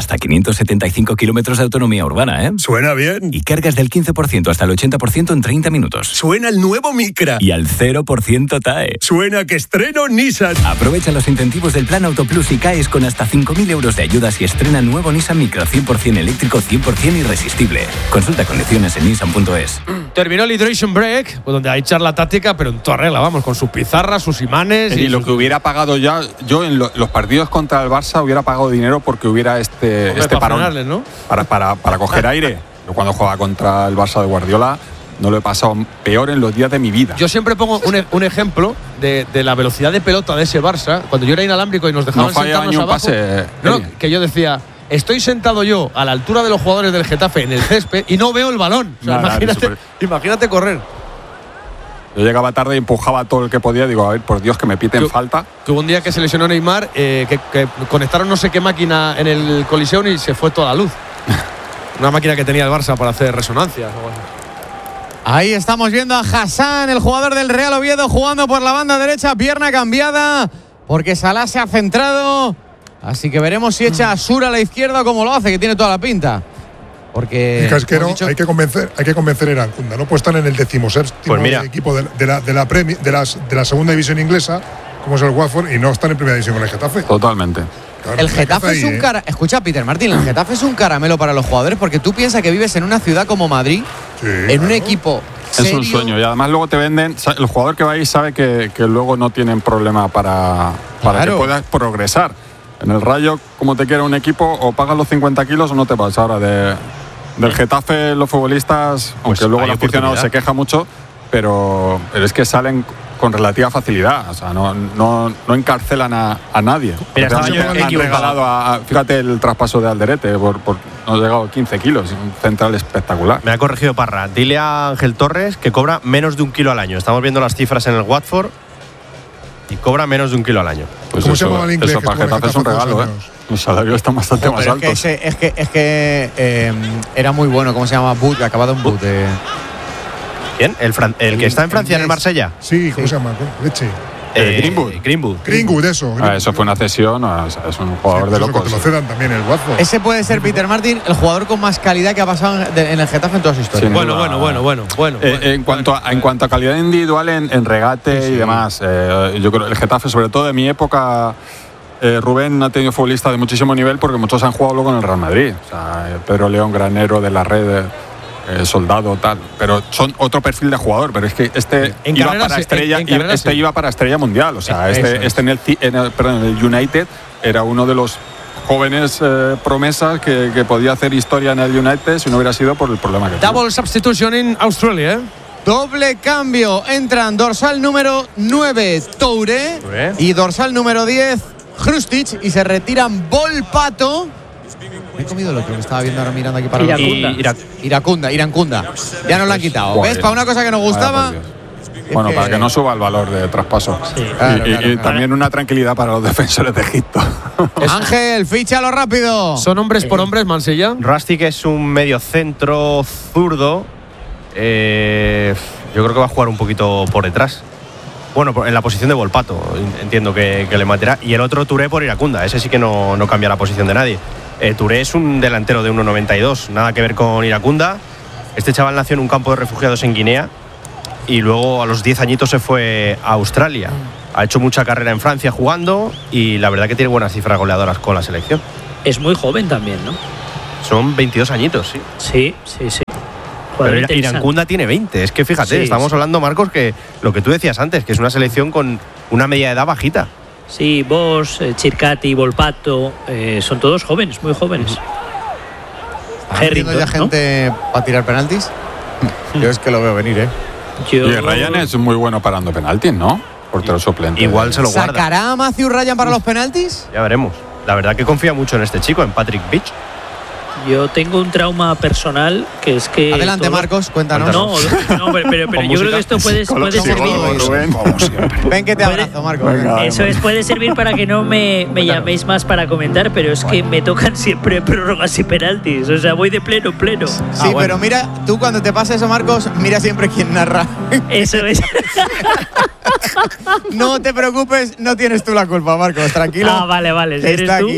hasta 575 kilómetros de autonomía urbana, ¿eh? Suena bien. Y cargas del 15% hasta el 80% en 30 minutos. Suena el nuevo Micra. Y al 0% TAE. Suena que estreno Nissan. Aprovecha los incentivos del Plan Auto Plus y caes con hasta 5.000 euros de ayudas y estrena nuevo Nissan Micra 100% eléctrico, 100% irresistible. Consulta condiciones en nissan.es. Terminó el hydration break, pues donde hay charla táctica, pero en toda regla, vamos, con sus pizarras, sus imanes. Y lo que hubiera pagado ya, yo en los partidos contra el Barça hubiera pagado dinero porque hubiera este parón, ¿no? para coger aire. Yo cuando jugaba contra el Barça de Guardiola no lo he pasado peor en los días de mi vida. Yo siempre pongo un ejemplo de la velocidad de pelota de ese Barça. Cuando yo era inalámbrico y nos dejaban sentarnos abajo, pase, que yo decía, estoy sentado yo a la altura de los jugadores del Getafe en el césped y no veo el balón. O sea, imagínate correr. Yo llegaba tarde y empujaba todo el que podía. Digo, a ver, por Dios, que me piten falta. Que hubo un día que se lesionó Neymar, que conectaron no sé qué máquina en el Coliseo y se fue toda la luz. Una máquina que tenía el Barça para hacer resonancias. Ahí estamos viendo a Hassan, el jugador del Real Oviedo, jugando por la banda derecha, pierna cambiada, porque Salah se ha centrado. Así que veremos si echa a Sur a la izquierda como lo hace, que tiene toda la pinta. Porque es que no, hay que convencer a Irankunda. No puede estar en el 17º equipo de la segunda división inglesa, como es el Watford, y no estar en primera división con el Getafe. Totalmente. Claro, el Getafe es un Escucha, Peter Martín, el Getafe es un caramelo para los jugadores, porque tú piensas que vives en una ciudad como Madrid, en un equipo serio. Es un sueño, y además luego te venden. El jugador que va ahí sabe que luego no tienen problema para que puedas progresar. En el Rayo, como te quiera un equipo, o pagas los 50 kilos o no te vas. Ahora del Getafe, los futbolistas, pues aunque luego el aficionado se queja mucho, pero es que salen con relativa facilidad. O sea, no encarcelan a nadie. Mira, estaba yo regalado fíjate el traspaso de Alderete, nos ha llegado 15 kilos, un central espectacular. Me ha corregido Parra. Dile a Ángel Torres que cobra menos de 1 kilo al año. Estamos viendo las cifras en el Watford y cobra menos de 1 kilo al año. Pues ¿cómo se llama el inglés? Eso para Getafe es un regalo, ¿eh? Los salarios están bastante más altos. Es que era muy bueno. ¿Cómo se llama? Bud, acabado en Bud. ¿Quién? ¿El que está en Francia, en el Marsella? Sí, ¿cómo se llama? Leche. Greenwood, eso. Eso fue una cesión, es un jugador de locos. Que lo cedan también el Watford. Ese puede ser Peter Martin, el jugador con más calidad que ha pasado en el Getafe en toda su historia. Bueno. En cuanto a calidad individual en regate y demás, yo creo el Getafe, sobre todo de mi época, Rubén ha tenido futbolistas de muchísimo nivel porque muchos han jugado luego en el Real Madrid. O sea, Pedro León, Granero, de la Red. Soldado, tal, pero son otro perfil de jugador, pero es que iba para estrella mundial, o sea, en el United era uno de los jóvenes promesas que podía hacer historia en el United si no hubiera sido por el problema que tuvo. Double substitution en Australia. Doble cambio, entran dorsal número 9 Toure y dorsal número 10 Hrustic, y se retiran Volpato. Me he comido el otro que estaba viendo ahora mirando aquí para Irankunda. Ya nos lo han quitado. Joder. ¿Ves? Para una cosa que nos gustaba. Bueno, para que no suba el valor de traspaso. Sí. Y también una tranquilidad para los defensores de Egipto. Ángel, fíchalo rápido. ¿Son hombres por hombres, Mansilla? Rustic es un medio centro zurdo. Yo creo que va a jugar un poquito por detrás. Bueno, en la posición de Volpato, entiendo que le matará. Y el otro Touré por Irankunda. Ese sí que no cambia la posición de nadie. Touré es un delantero de 1,92, nada que ver con Irankunda. Este chaval nació en un campo de refugiados en Guinea y luego a los 10 añitos se fue a Australia. Ha hecho mucha carrera en Francia jugando y la verdad que tiene buenas cifras goleadoras con la selección. Es muy joven también, ¿no? Son 22 añitos, sí. Sí. Pero Irankunda tiene 20. Es que fíjate, estamos hablando, Marcos, que lo que tú decías antes, que es una selección con una media de edad bajita. Sí, Bosch, Chircati, Volpato, son todos jóvenes, muy jóvenes. ¿Harrington, ya gente para tirar penaltis? Yo es que lo veo venir, ¿eh? Y Ryan es muy bueno parando penaltis, ¿no? Portero suplente. Igual se lo guarda. ¿Sacará a Matthew Ryan para los penaltis? Ya veremos. La verdad que confía mucho en este chico, en Patrick Beach. Yo tengo un trauma personal que es que… Adelante, Marcos, cuéntanos. No, pero yo creo que esto puede servir… Ven que te abrazo, Marcos. Eso puede servir para que no me llaméis más para comentar, pero es que me tocan siempre prórrogas y penaltis. O sea, voy de pleno. Sí, pero mira, tú cuando te pasa eso, Marcos, mira siempre quién narra. Eso es. No te preocupes, no tienes tú la culpa, Marcos, tranquilo. Vale. Si está eres tú. aquí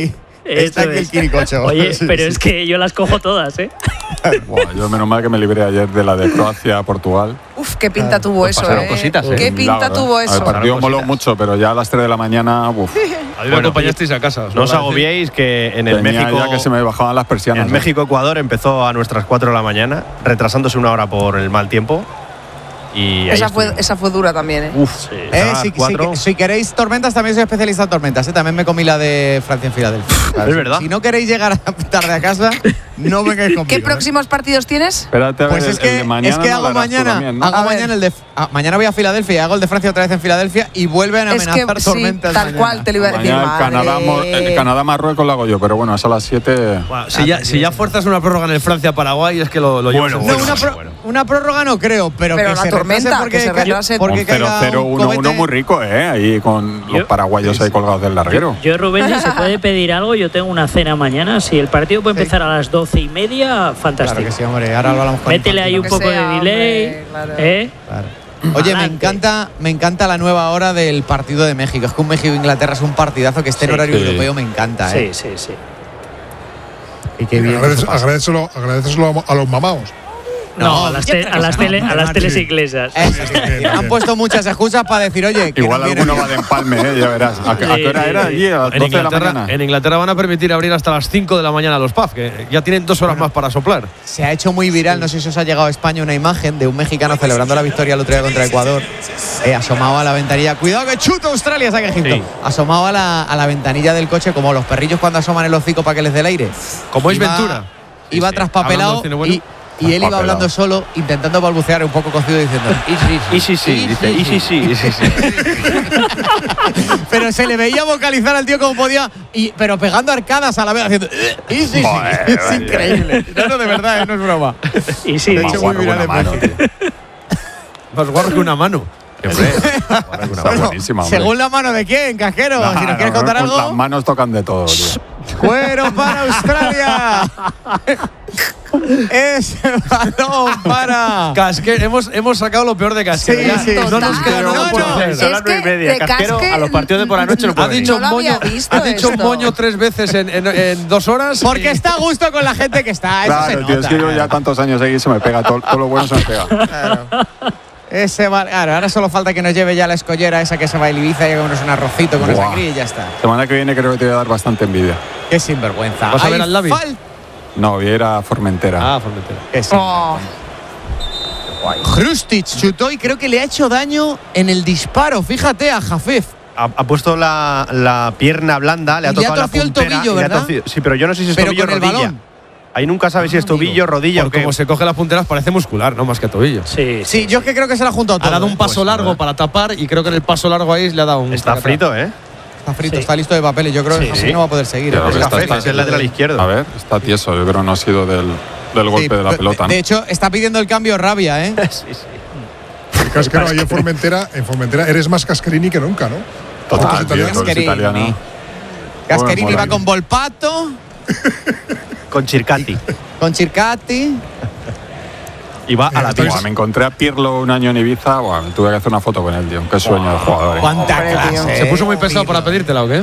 Está aquí el Quiricocho. Oye, pero es que yo las cojo todas, ¿eh? Buah, yo menos mal que me libré ayer de la de Croacia-Portugal. Uf, qué pinta tuvo eso, pasaron cositas, ¿eh? Qué pinta tuvo eso. El partido moló mucho, pero ya a las 3 de la mañana, uf. A mí me acompañasteis a casa. No os agobiéis que en el Tenía México. ya que se me bajaban las persianas. En México-Ecuador empezó a nuestras 4 de la mañana, retrasándose 1 hora por el mal tiempo. Y Esa fue dura también, ¿eh? Uf, Si queréis tormentas, también soy especialista en tormentas. También me comí la de Francia en Filadelfia. Es verdad. Si no queréis llegar tarde a casa, no vengáis conmigo. ¿Qué próximos partidos tienes? Espérate, a ver, Pues es que, el de mañana no hago lo harás tú mañana, también, ¿no? hago A ver. mañana el de mañana voy a Filadelfia y hago el de Francia otra vez en Filadelfia y vuelven a Es amenazar que tormentas. sí, tal mañana. cual te lo iba a decir. Mañana el Canadá-Marruecos lo hago yo, pero bueno, es a las 7. Si ya fuerzas una prórroga en el Francia-Paraguay, es que lo llevas. No, una prórroga no creo, pero que la se tormenta, retrase porque que se retrase. porque Un caiga 0-0, un 1-1 cohete. muy rico, ahí con los paraguayos ahí colgados del larguero. Yo, Rubén, si se puede pedir algo, yo tengo una cena mañana. Si el partido puede empezar a las 12:30, fantástico. Claro que sí, hombre. Ahora lo hablamos con Métele ahí un Que poco sea, de delay. hombre, claro. ¿Eh? Oye, me Adelante. encanta la nueva hora del partido de México. Es que un México-Inglaterra es un partidazo que esté en Sí. horario Sí. europeo, me encanta, Sí, sí, sí. Y qué bien. Agradeceselo a los mamaos. No, a las teles inglesas. Han puesto muchas excusas para decir, oye, que Igual no viene alguno bien. va de empalme, ya verás. ¿A qué hora era allí? A las 12 de la mañana. En Inglaterra van a permitir abrir hasta las 5 de la mañana los pubs, que ya tienen 2 horas más para soplar. Se ha hecho muy viral, no sé si os ha llegado a España una imagen de un mexicano celebrando la victoria el otro día contra Ecuador, asomado a la ventanilla. Cuidado que chuta Australia, saca Egipto. Sí. Asomado a la ventanilla del coche, como los perrillos cuando asoman el hocico para que les dé el aire. Como es Iba- Ventura. Iba traspapelado Hablando de cine bueno. y él iba Traspapelado. hablando solo, intentando balbucear un poco cocido, diciendo Y sí. Pero se le veía vocalizar al tío como podía, pero pegando arcadas a la vez, haciendo sí. Joder, Es vaya. increíble. No, de verdad, no es broma. Y sí, De hecho, muy viral en México. Más guarro que una mano. Está buenísima, hombre. Según la mano de quién, Casquero. Si nos quieres contar Las algo. manos tocan de todo, tío. Cuero para Australia. Ese balón para. Hemos sacado lo peor de Casquero. Sí, Ya sí. no nos queda Total. nada por No, hacer. Son las 9:30. de Casquero Casque- a los partidos de por la noche no Ha puede dicho No lo había moño, visto ha dicho esto. moño 3 veces en 2 horas. Porque está a gusto con la gente que está. Eso se Claro, nota. tío, es que yo ya tantos años aquí se me pega, todo lo bueno se me pega. Claro. Claro, ahora solo falta que nos lleve ya la escollera esa que se va a Ibiza y hagamos un arrocito con esa Buah. gris y ya está. Semana que viene creo que te voy a dar bastante envidia. Qué sinvergüenza. ¿Vas a ver Hay al Lavi? No, voy a ir a Formentera. Ah, Formentera. Qué sinvergüenza. Hrustic chutó y creo que le ha hecho daño en el disparo. Fíjate a Jafef. Ha puesto la pierna blanda, le ha Y le ha tocado la torcido el puntera tobillo, y le ha ¿verdad? torcido- Sí, pero yo no sé si es Pero tobillo o con el rodilla. balón. Ahí nunca sabes si es tobillo, rodilla o Por qué. como se coge las punteras parece muscular, no más que tobillo. Sí, Sí, yo es que creo que se lo ha juntado todo. Ha dado un paso largo para tapar y creo que en el paso largo ahí le ha dado un. Está tacatá. frito, ¿eh? Está frito, Sí. está listo de papeles. Yo creo que así no va a poder seguir. Pero Es está- Jafef. está- Es el lateral izquierdo. A ver, está tieso. Yo creo que no ha sido del golpe Sí, de la pelota, ¿no? De hecho, está pidiendo el cambio Rabia, ¿eh? Sí, sí. El Casquero ahí en Formentera eres más Casquerini que nunca, ¿no? Total, Otros tío, italianos. todos los italianos. Casquerini Mola. va con Volpato, Con Circati. con Circati. Y va a la Estáis- pista. Me encontré a Pirlo un año en Ibiza. Buah, tuve que hacer una foto con él, tío. Qué sueño de jugador. ¿Cuánta Hombre, tío. clase? ¿Se puso muy pesado para pedírtela o qué?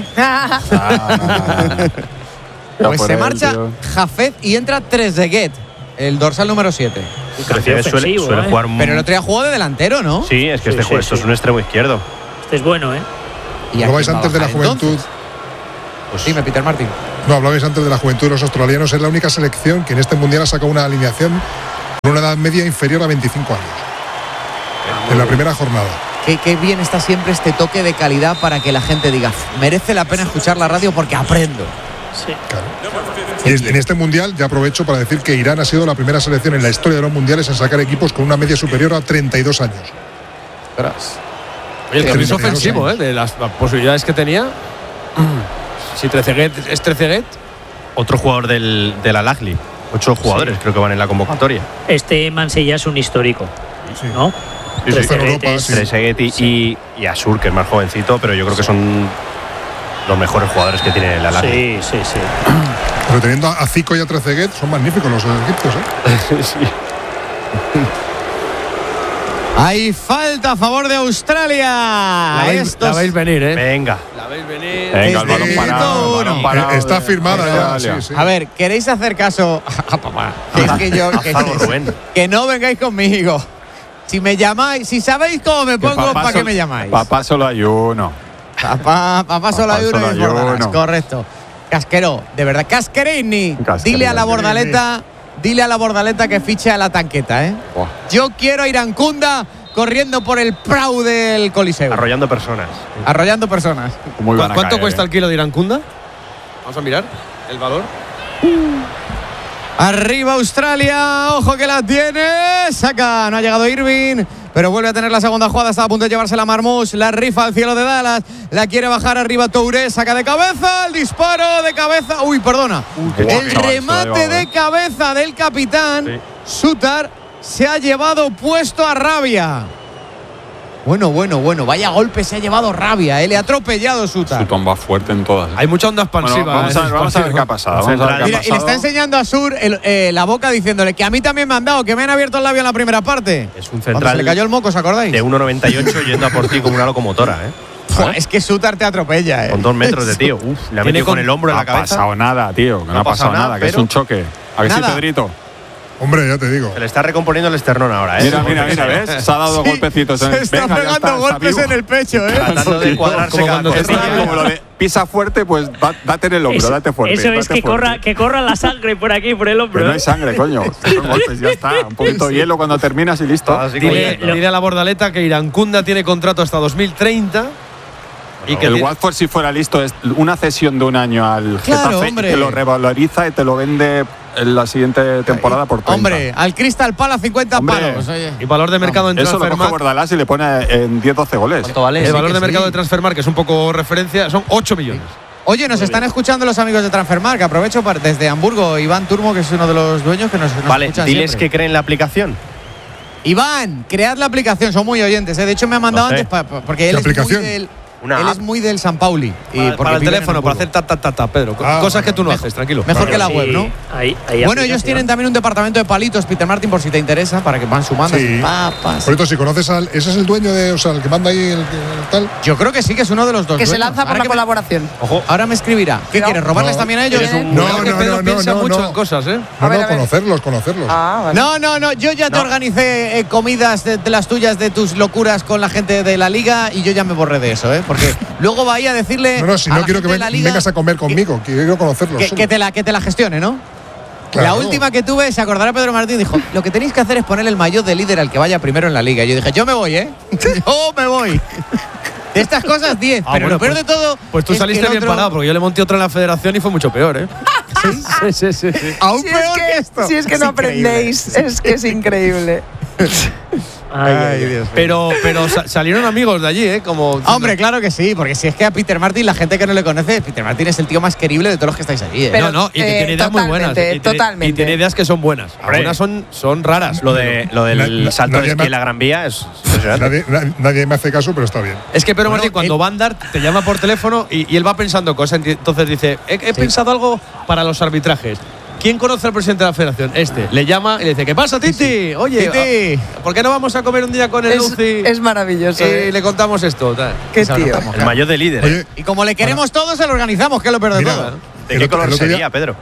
Pues se marcha Jafet y entra Trezeguet, el dorsal número 7. Cambio Suele ofensivo, jugar Pero el otro día jugó de delantero, ¿no? Sí, es que Sí, esto sí. es un extremo izquierdo. Este es bueno, ¿eh? Y Lo vais aquí va a antes de la bajar, juventud. entonces. Dime, Peter Martin. No, hablabais antes de la juventud de los australianos. Es la única selección que en este mundial ha sacado una alineación con una edad media inferior a 25 años. En la primera jornada. Qué bien está siempre este toque de calidad para que la gente diga, merece la pena escuchar la radio porque aprendo. Sí. Claro. Y en este mundial ya aprovecho para decir que Irán ha sido la primera selección en la historia de los mundiales en sacar equipos con una media superior a 32 años. Oye, el Sí, tenis sí, ofensivo, sí. de las posibilidades que tenía. Si Trezeguet es Trezeguet. Otro jugador del Al-Ahly. 8 jugadores creo que van en la convocatoria. Este Mansilla es un histórico, Sí. ¿no? Sí, sí, fue en Europa, es- sí. Trezeguet y Asur, que es más jovencito, pero yo creo que son los mejores jugadores que tiene el Al-Ahly. Sí, sí, sí. Pero teniendo a Zico y a Trezeguet son magníficos los egipcios, ¿eh? Hay falta a favor de Australia. La veis venir, ¿eh? Venga. La veis venir. Venga, el balón parado. Está firmada ya. Sí. A ver, ¿queréis hacer caso a papá? Es que yo. Que no vengáis conmigo. Si me llamáis, si sabéis cómo me pongo, ¿para qué me llamáis? Papá solo hay uno. Papá solo hay uno y Bordalás, correcto. Casquero, de verdad, Casquerini. Dile a la Bordaleta que fiche a la tanqueta, ¿eh? Buah. Yo quiero a Irancunda corriendo por el prau del Coliseo. Arrollando personas. ¿Cuánto cuesta el kilo de Irancunda? Vamos a mirar el valor. Arriba Australia, ojo que la tiene. Saca, no ha llegado Irving, pero vuelve a tener la segunda jugada. Está a punto de llevársela Marmoush. La rifa al cielo de Dallas. La quiere bajar arriba Touré. Saca de cabeza. El disparo de cabeza. Uy, perdona. El remate de cabeza del capitán. Sutar se ha llevado puesto a Rabia. Bueno. Vaya golpe se ha llevado Rabia. Le ha atropellado Sutar. Sutton va fuerte en todas. Hay mucha onda expansiva. Bueno, vamos a ver qué ha pasado. Mira, y le está enseñando a Sur la boca diciéndole que a mí también me han dado, que me han abierto el labio en la primera parte. Es un central. Se le cayó el moco, ¿os acordáis? De 1,98 yendo a por ti como una locomotora, ¿eh? Es que Sutar te atropella, Con 2 metros de tío. Uf, le ha metido con el hombro en la cabeza. No ha pasado nada, tío. No ha pasado nada, que es un choque. ¿A que sí, Pedrito? Hombre, ya te digo. Se le está recomponiendo el esternón ahora, ¿eh? Mira, ¿ves? Se ha dado golpecitos. Se está pegando golpes en el pecho, ¿eh? Tratando de cuadrarse cada como lo de pisa fuerte, pues date en el hombro, date fuerte. Eso es que corra la sangre por aquí, por el hombro. Pero no hay sangre, coño. Son golpes, ya está. Un poquito de hielo cuando terminas y listo. Dile a la Bordaleta que Irancunda tiene contrato hasta 2030. Y que el Watford, si fuera listo, es una cesión de un año al Getafe, que lo revaloriza y te lo vende en la siguiente temporada por 30. Hombre, al Crystal Palace 50 palos. Oye. Y valor de mercado en Eso lo coge Transfermarkt. Bordalás y le pone en 10-12 goles. ¿Cuánto vale? El valor de mercado de Transfermarkt, que es un poco referencia, son 8 millones. Oye, nos están escuchando los amigos de Transfermarkt. Aprovecho desde Hamburgo, Iván Turmo, que es uno de los dueños que nos escucha diles siempre. que creen la aplicación. Iván, cread la aplicación, son muy oyentes. De hecho, me ha mandado antes porque él es muy del San Pauli. Para el teléfono, para hacer ta, Pedro. Cosas que tú no haces, tranquilo. Mejor que la web, ¿no? Bueno, ellos tienen también un departamento de palitos, Peter Martin, por si te interesa, para que van sumando. Sí. Por cierto, si conoces al. ¿Ese es el dueño de. O sea, el que manda ahí el tal? Yo creo que sí, que es uno de los dos. Que se lanza por la colaboración. Ojo, ahora me escribirá. ¿Qué quieres? ¿Robarles también a ellos? Pedro piensa mucho en cosas, ¿eh? Conocerlos. No. Yo ya te organicé comidas de las tuyas, de tus locuras con la gente de la liga y yo ya me borré de eso, ¿eh? Porque luego va ahí a decirle. Si no quiero que vengas a comer conmigo, quiero conocerlos. Que te la gestione, ¿no? Claro. La última que tuve, se acordará Pedro Martín, dijo: lo que tenéis que hacer es poner el maillot de líder al que vaya primero en la liga. Y yo dije: yo me voy, ¿eh? Yo me voy. De estas cosas, 10. Pero lo peor de todo. Pues tú saliste bien parado, porque yo le monté otra en la federación y fue mucho peor, ¿eh? Sí. Aún peor que esto. Si es que no aprendéis, es que es increíble. Ay, Dios. Pero salieron amigos de allí, ¿eh? Hombre, claro que sí, porque si es que a Peter Martin, la gente que no le conoce, Peter Martin es el tío más querible de todos los que estáis allí, ¿eh? Pero, y que tiene ideas muy buenas. Totalmente. Y tiene ideas que son buenas. Algunas son raras. Lo del salto de esquí en la Gran Vía es nadie me hace caso, pero está bien. Es que Pedro Martín, cuando va a andar, te llama por teléfono y él va pensando cosas. Entonces dice: he pensado algo para los arbitrajes. ¿Quién conoce al presidente de la federación? Le llama y le dice: ¿qué pasa, Titi? Oye, Titi, ¿por qué no vamos a comer un día con el Luci? Es maravilloso. Y le contamos esto. Qué tío. El maillot de líder. Oye, y como le queremos todos, se lo organizamos, que es lo peor de todo. ¿De qué color sería, Pedro?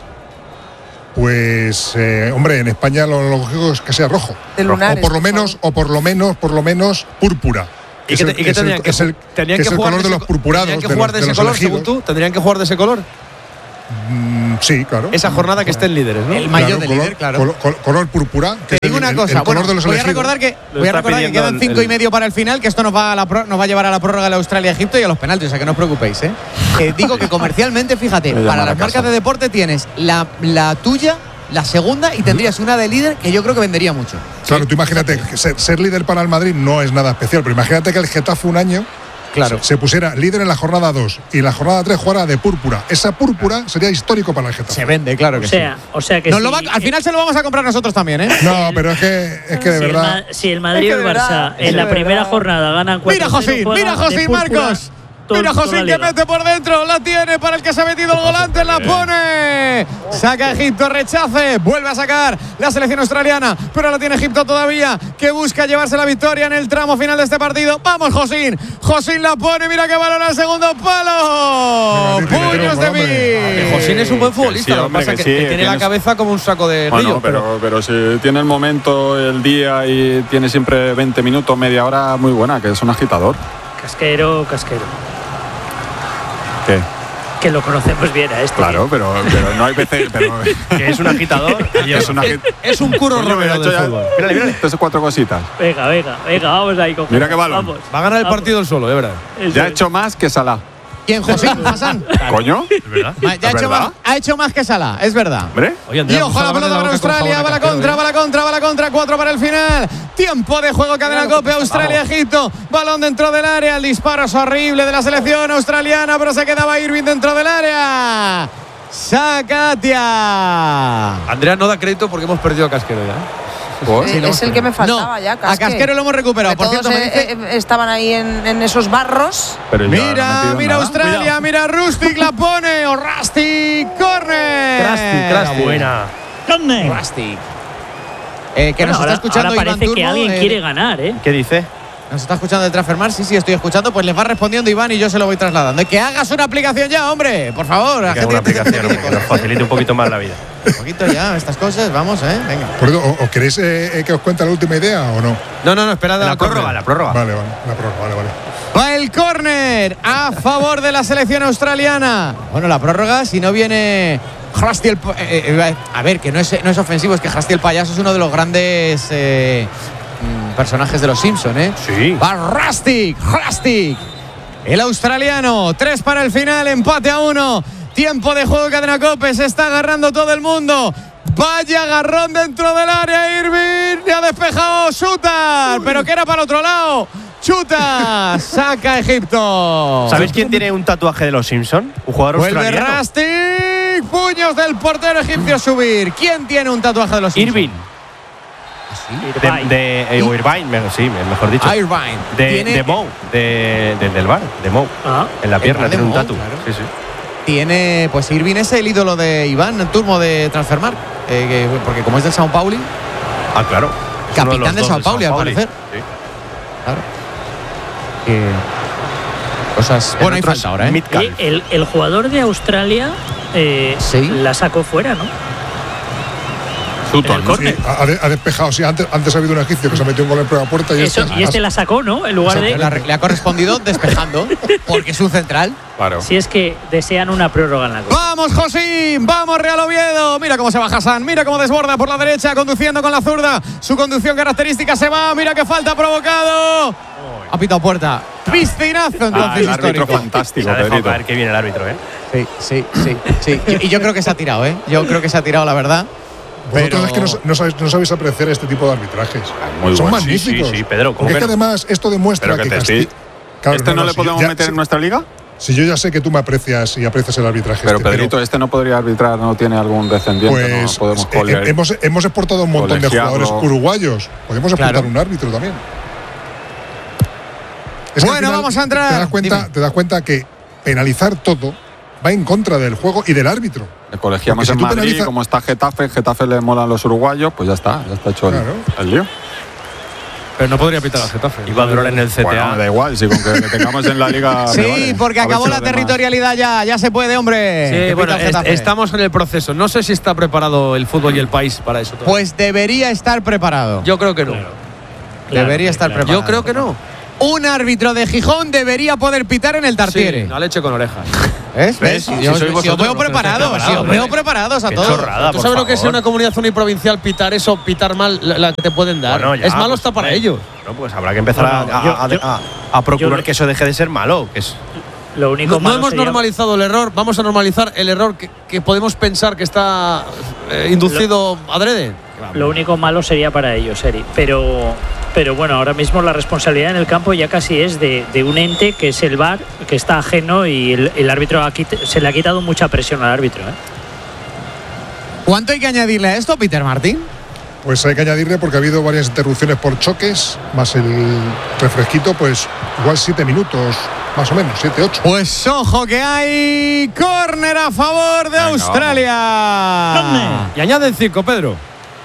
Pues, hombre, en España lo lógico es que sea rojo. De lunares, o por lo menos púrpura. ¿Y qué tendrían que jugar? ¿Tendrían que jugar de los purpurados? ¿Tendrían que jugar de ese color, según tú? ¿Tendrían que jugar de ese color? Sí, claro. Esa jornada que estén líderes, ¿no? El maillot de líder, claro. Color púrpura. Te digo una cosa, voy a recordar que quedan 5 y medio para el final, que esto nos va a llevar a la prórroga de Australia-Egipto y a los penaltis, o sea que no os preocupéis, ¿eh? Digo que comercialmente, fíjate, para las marcas de deporte tienes la tuya, la segunda, y tendrías una de líder que yo creo que vendería mucho. Claro, tú imagínate que ser líder para el Madrid no es nada especial, pero imagínate que el Getafe un año se pusiera líder en la jornada 2 y en la jornada 3 jugara de púrpura. Esa púrpura sería histórico para el Getafe. Se vende, claro que sí. O sea que al final se lo vamos a comprar nosotros también, ¿eh? No, pero es que de verdad. Si el Madrid y el Barça en la primera jornada ganan 4-0. Mira Josín, Marcos. Mira Josín que mete por dentro, la tiene para el que se ha metido el volante, la pone. Saca Egipto, rechace. Vuelve a sacar la selección australiana. Pero la tiene Egipto todavía, que busca llevarse la victoria en el tramo final de este partido. ¡Vamos, Josín! Josín la pone. Mira que balón al segundo palo. ¡Puños de mí! Josín es un buen futbolista. Sí, Lo que pasa es que sí, tiene la cabeza como un saco de río. Pero si tiene el momento, el día y tiene siempre 20 minutos, media hora, muy buena, que es un agitador. Casquero. ¿Qué? Que lo conocemos bien a este. Claro, pero no hay veces. Que es un agitador. Es un Curro Romero del fútbol. Mírale. Estas 4 cositas. Venga, vamos ahí con. Mira qué balón. Vamos. Va a ganar el partido el solo, de verdad. Ya ha hecho más que Salah. ¿Quién, Josín? ¿Hassan? ¿Coño? ¿Es verdad? Ya ha hecho más que Salah, es verdad. ¿Hombre? Oye, Andrea, Y ojo a la pelota para Australia, va la contra, 4 para el final. Tiempo de juego, cadena COPE, Australia-Egipto. Balón dentro del área, el disparo es horrible de la selección australiana, pero se quedaba Irving dentro del área. Sakatia. Andrea no da crédito porque hemos perdido a Casquero ya. Es el que me faltaba ya, A Casquero lo hemos recuperado. Por cierto, estaban ahí en esos barros. Pero mira Australia, Cuidado. mira Rustic, la pone. O Rustic, corner. Crusty. Buena. Rustic. Que nos está escuchando ahora Iván parece que Turbo, alguien quiere ganar, ¿eh? ¿Qué dice? Nos está escuchando de Transfermarkt, sí, estoy escuchando. Pues les va respondiendo Iván y yo se lo voy trasladando. Que hagas una aplicación ya, hombre, por favor. La Que gente una aplicación tiene que nos facilite un poquito más la vida. Un poquito ya, estas cosas, vamos, venga. Por eso, ¿os queréis que os cuente la última idea o no? No, espera de La prórroga. Vale, la prórroga, vale. Va el córner a favor de la selección australiana. Bueno, la prórroga, si no viene Krusty a ver, que no es ofensivo, es que Krusty el payaso es uno de los grandes personajes de los Simpsons, ¿eh? Sí. Va Rustic, el australiano. 3 para el final, empate a 1. Tiempo de juego, cadena COPE, se está agarrando todo el mundo. Vaya agarrón dentro del área, Irving. Le ha despejado Chutar, pero que era para el otro lado. Chuta, saca Egipto. ¿Sabéis quién tiene un tatuaje de los Simpsons? Un jugador Vuelve australiano. Rustic. Puños del portero egipcio a subir. ¿Quién tiene un tatuaje de los Simpsons? Irving. O Irvine, sí, mejor dicho. Irvine. De Mou, del bar, de Mou. En la pierna tiene un Mou, tatu. claro. Sí. Tiene, pues Irvine es el ídolo de Iván Turmo de Transfermarkt. Porque como es del Sao Paulo. Ah, claro. Es uno Capitán de los Sao dos Paulo, al parecer. Sí. Claro. Cosas. Bueno, hay falta ahora, ¿eh? El jugador de Australia la sacó fuera, ¿no? Sutton, ¿no? Sí, ha despejado, sí. Antes ha habido un egipcio que se metió un gol en prueba puerta y este la sacó, ¿no? En lugar de. Le ha correspondido despejando, porque es un central. Claro. Si es que desean una prórroga en la Copa. ¡Vamos, Josín! ¡Vamos, Real Oviedo! Mira cómo se va Hassan, mira cómo desborda por la derecha, conduciendo con la zurda. Su conducción característica se va, mira qué falta provocado. Ha pitado puerta. Piscinazo, entonces, el árbitro histórico. fantástico, Se ha dejado Pedrito. caer que viene el árbitro, ¿eh? Sí. Y yo creo que se ha tirado, ¿eh? Yo creo que se ha tirado, la verdad. Vosotros es que no sabéis apreciar este tipo de arbitrajes. Muy Son bueno. magníficos. Sí, Pedro, ¿cómo Porque es que que no? además esto demuestra Pero que que te estoy. Claro, ¿Este no le si podemos ya- meter en nuestra liga? Si yo ya sé que tú me aprecias y aprecias el arbitraje. Pero Pedrito, este no podría arbitrar, no tiene algún descendiente, pues no podemos colear. hemos exportado un montón de colegiarlo. jugadores uruguayos. Podemos exportar Claro. un árbitro también. Es que al Bueno, final vamos a entrar. Te das cuenta que penalizar todo va en contra del juego y del árbitro. Le colegiamos Porque si en tú Madrid, penaliza- como está Getafe le molan los uruguayos, pues ya está hecho Claro. el lío. Pero no podría pitar al Getafe. Iba a durar en el CTA. Bueno, me da igual, si con que le tengamos en la liga. Sí, me vale. porque A ver acabó si la los demás- territorialidad ya se puede, hombre. Sí, Que bueno, pita el Getafe. estamos en el proceso. No sé si está preparado el fútbol y el país para eso todavía. Pues debería estar preparado. Yo creo que no. Debería estar preparado. Yo creo que no. Un árbitro de Gijón debería poder pitar en el Tartiere. Sí, a leche con orejas. ¿Ves? ¿Ves? Si Si os sois veo vosotros, preparados, no os veo preparados a Qué todos. chorrada, ¿Tú por sabes lo que es favor. en una comunidad uniprovincial pitar eso, pitar mal la que te pueden dar? Bueno, ya, es malo pues, está para hombre. ellos. No, pues habrá que empezar No, a procurar yo- que eso deje de ser malo. Que es, Lo único No malo hemos sería- normalizado el error, vamos a normalizar el error que podemos pensar que está inducido adrede. Lo único malo sería para ellos, Eri. Pero bueno, ahora mismo la responsabilidad en el campo ya casi es de un ente que es el VAR, que está ajeno y el árbitro se le ha quitado mucha presión al árbitro. ¿Cuánto hay que añadirle a esto, Peter Martín? Pues hay que añadirle porque ha habido varias interrupciones por choques, más el refresquito, pues igual 7 minutos, más o menos, 7-8. Pues ojo que hay córner a favor de Australia. Y añaden 5, Pedro.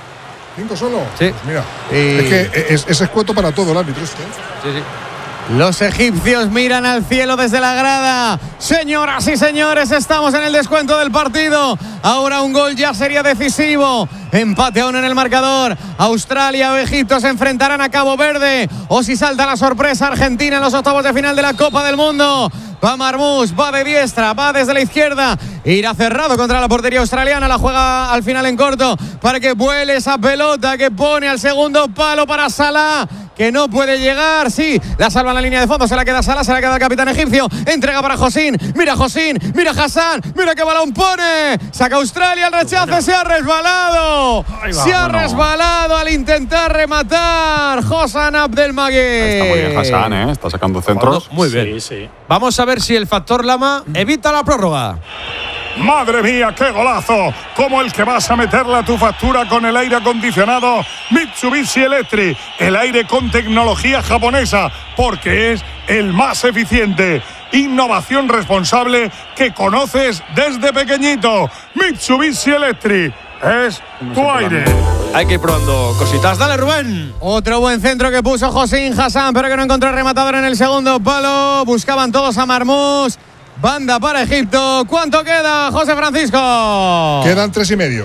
5 solo. Sí. Pues mira, es que es escueto para todo el árbitro este. Sí, sí. Los egipcios miran al cielo desde la grada. Señoras y señores, estamos en el descuento del partido. Ahora un gol ya sería decisivo. Empate a 1 en el marcador. Australia o Egipto se enfrentarán a Cabo Verde. O si salta la sorpresa, Argentina en los octavos de final de la Copa del Mundo. Va Marmús, va de diestra, va desde la izquierda. Irá cerrado contra la portería australiana. La juega al final en corto para que vuele esa pelota que pone al segundo palo para Salah, que no puede llegar. Sí, la salva en la línea de fondo. Se la queda Salah, se la queda el capitán egipcio. Entrega para Josín. Mira Josín, mira Hassan. Mira qué balón pone. Saca Australia el rechace. Se ha resbalado. Se ha resbalado al intentar rematar Hassan Abdelmagui. Está muy bien Hassan, ¿eh? Está sacando centros. Muy bien. Sí. Vamos a ver si el factor Lama evita la prórroga. ¡Madre mía, qué golazo! Como el que vas a meterle a tu factura con el aire acondicionado Mitsubishi Electric. El aire con tecnología japonesa, porque es el más eficiente. Innovación responsable que conoces desde pequeñito. Mitsubishi Electric. Es tu aire. Hay que ir probando cositas. Dale, Rubén. Otro buen centro que puso Josín Hassan, pero que no encontró rematador en el segundo palo. Buscaban todos a Marmús. Banda para Egipto. ¿Cuánto queda, José Francisco? Quedan 3,5.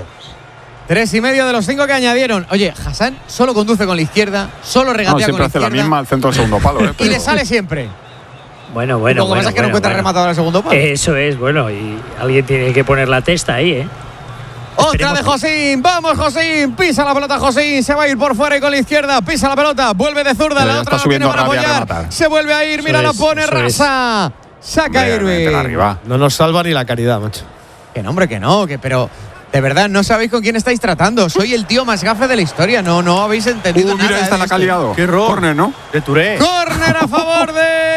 3,5 de los 5 que añadieron. Oye, Hassan solo conduce con la izquierda, solo regatea con la siempre izquierda. hace la misma al centro del segundo palo. Y le sale siempre. Bueno. Lo que pasa es que no encuentra rematador al segundo palo. Eso es, bueno, y alguien tiene que poner la testa ahí, ¿eh? Otra de Josín, vamos Josín, pisa la pelota Josín, se va a ir por fuera y con la izquierda, pisa la pelota, vuelve de zurda, la otra está subiendo para apoyar, se vuelve a ir, mira, la pone Rasa, saca Irving. No nos salva ni la caridad, macho. Que no, hombre, que no, pero de verdad no sabéis con quién estáis tratando, soy el tío más gafe de la historia, no habéis entendido nada. Mira, esta la calidad. Qué error. Córner, ¿no? De Touré. Córner a favor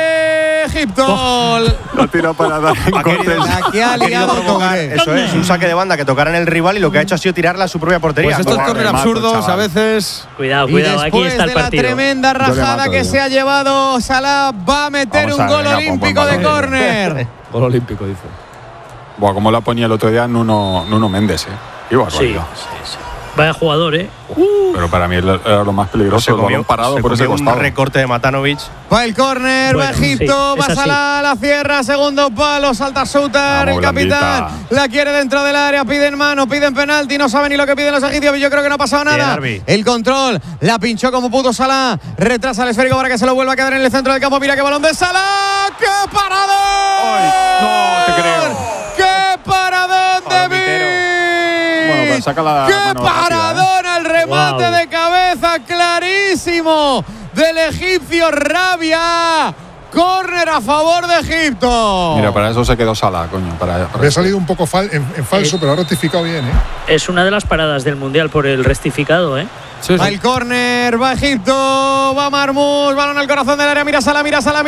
de Egipto. La tira para dar en cortes. La que ha liado Touré. Eso es, un saque de banda que tocaran el rival y lo que ha hecho ha sido tirarla a su propia portería. Pues estos Buah, córner remato, absurdos chaval. a veces. Cuidado, Y aquí después está el de la partido. tremenda rajada mato, que yo. se ha llevado Salah, va a meter Vamos un a ver, gol venga, olímpico pon de balón. córner. Gol olímpico, dice. Buah, como la ponía el otro día Nuno Méndez, ¿eh? Qué Sí, barbaridad. sí. Vaya jugador, ¿eh? Pero para mí era lo más peligroso, el balón parado por ese un costado. recorte de Matanovic. Va el córner, Bueno, va Egipto, sí, va es así. Salah, la cierra, segundo palo, salta Soutar, Vamos, el capitán, blandita. la quiere dentro del área, piden mano, piden penalti, no saben ni lo que piden los egipcios, yo creo que no ha pasado Bien, nada. Arbi. El control, la pinchó como pudo Salah, retrasa el esférico para que se lo vuelva a quedar en el centro del campo, mira qué balón de Salah, ¡qué paradón! No te creo. ¡Qué paradón de Palomitero. Bueno, pues saca la ¡Qué mano rápida, paradón al remate Wow. de cabeza clarísimo del egipcio Rabia! Córner a favor de Egipto. Mira, para eso se quedó Salah, coño. Para Había salido un poco en falso, pero ha rectificado bien, ¿eh? Es una de las paradas del Mundial por el rectificado, ¿eh? Sí, Va el córner, va Egipto, va Marmús, balón al corazón del área, mira Salah,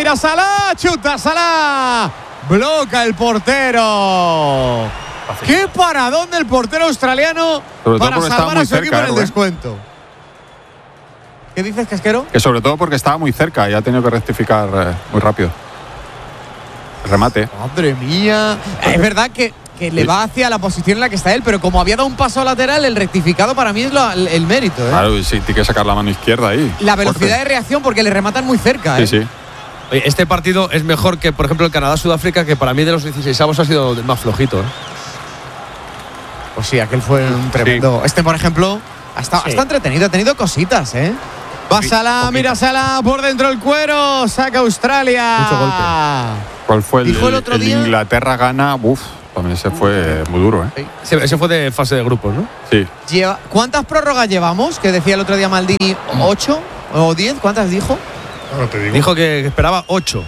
chuta Salah, bloca el portero. ¡Qué paradón del portero australiano Sobre todo para porque estaba salvar muy a su equipo cerca, en el Rubén. descuento! ¿Qué dices, Casquero? Que sobre todo porque estaba muy cerca y ha tenido que rectificar muy rápido. El remate. ¡Madre mía! Es verdad que le va hacia la posición en la que está él, pero como había dado un paso lateral, el rectificado para mí es el mérito, ¿eh? Claro, y sí, tiene que sacar la mano izquierda ahí. La velocidad Fuerte. de reacción porque le rematan muy cerca, ¿eh? Sí, sí. Oye, este partido es mejor que, por ejemplo, el Canadá-Sudáfrica, que para mí de los 16avos ha sido el más flojito, ¿eh? Pues sí, aquel fue un tremendo. Este, por ejemplo, está entretenido, ha tenido cositas, ¿eh? Va Salah, mira Salah, por dentro el cuero, saca Australia. Mucho golpe. ¿Cuál fue Dijo el otro día- Inglaterra-Gana? Uf, también ese fue muy duro, ¿eh? Ese fue de fase de grupos, ¿no? Sí. ¿Cuántas prórrogas llevamos? Que decía el otro día Maldini, ¿8 o 10? ¿Cuántas dijo? Ahora te digo. Dijo que esperaba 8.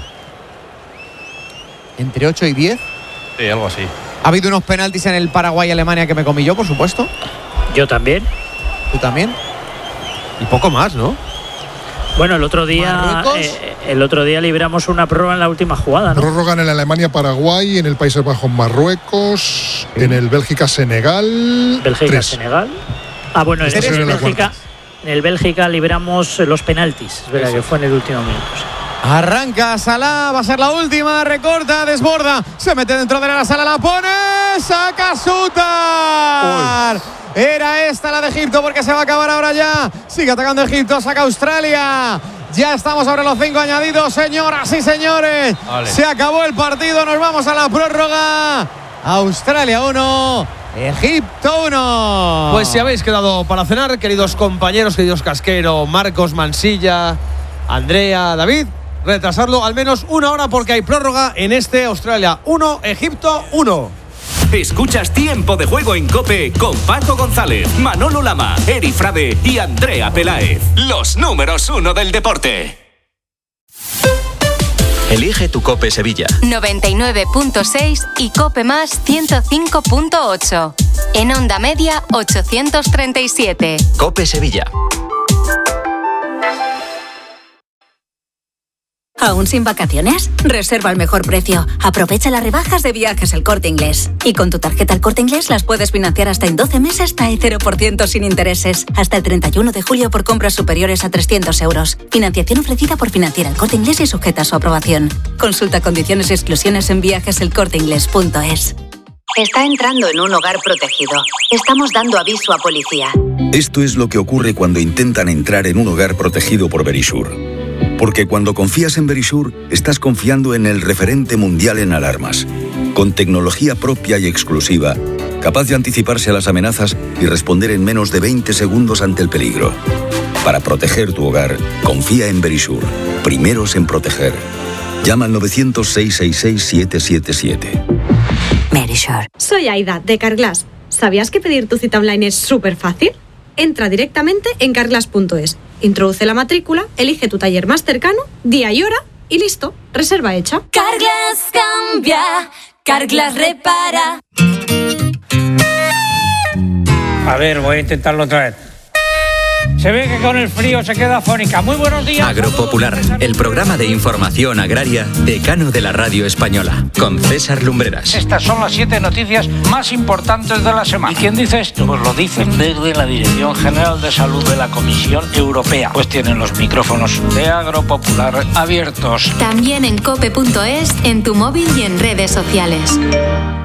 ¿Entre 8 y 10? Sí, algo así. Ha habido unos penaltis en el Paraguay-Alemania que me comí yo, por supuesto. Yo también. ¿Tú también? Y poco más, ¿no? Bueno, el otro día libramos una prórroga en la última jugada, ¿no? Prórroga en el Alemania-Paraguay, en el Países Bajos-Marruecos, en el Bélgica-Senegal. 3. Bélgica-Senegal. Ah, bueno, Esa sería la cuarta. en el Bélgica libramos los penaltis. Es verdad que fue en el último minuto. Sí. Arranca Salah, va a ser la última, recorta, desborda, se mete dentro de la sala, la pone, saca Sutar. Era esta la de Egipto porque se va a acabar ahora ya. Sigue atacando Egipto, saca Australia. Ya estamos sobre los 5 añadidos, señoras y señores. Vale. Se acabó el partido, nos vamos a la prórroga. Australia 1, Egipto 1. Pues si habéis quedado para cenar, queridos compañeros, queridos Casquero, Marcos, Mansilla, Andrea, David, retrasarlo al menos una hora porque hay prórroga en este Australia 1, Egipto 1. Escuchas Tiempo de Juego en COPE con Paco González, Manolo Lama, Eri Frade y Andrea Peláez. Los números 1 del deporte. Elige tu COPE Sevilla. 99.6 y COPE Más 105.8. En onda media 837. COPE Sevilla. ¿Aún sin vacaciones? Reserva al mejor precio. Aprovecha las rebajas de Viajes El Corte Inglés. Y con tu tarjeta El Corte Inglés las puedes financiar hasta en 12 meses hasta el 0% sin intereses. Hasta el 31 de julio por compras superiores a 300 euros. Financiación ofrecida por Financiera El Corte Inglés y sujeta a su aprobación. Consulta condiciones y exclusiones en viajeselcorteinglés.es. Está entrando en un hogar protegido. Estamos dando aviso a policía. Esto es lo que ocurre cuando intentan entrar en un hogar protegido por Verisure. Porque cuando confías en Verisure, estás confiando en el referente mundial en alarmas, con tecnología propia y exclusiva, capaz de anticiparse a las amenazas y responder en menos de 20 segundos ante el peligro. Para proteger tu hogar, confía en Verisure. Primeros en proteger. Llama al 900-666-777. Verisure. Soy Aida, de Carglass. ¿Sabías que pedir tu cita online es súper fácil? Entra directamente en carglass.es. Introduce la matrícula, elige tu taller más cercano, día y hora y listo, reserva hecha. Carglass cambia, Carglass repara. A ver, voy a intentarlo otra vez. Se ve que con el frío se queda afónica. Muy buenos días. Agropopular, el programa de información agraria decano de la radio española, con César Lumbreras. Estas son las 7 noticias más importantes de la semana. ¿Y quién dice esto? Pues lo dicen desde la Dirección General de Salud de la Comisión Europea. Pues tienen los micrófonos de Agropopular abiertos. También en cope.es, en tu móvil y en redes sociales.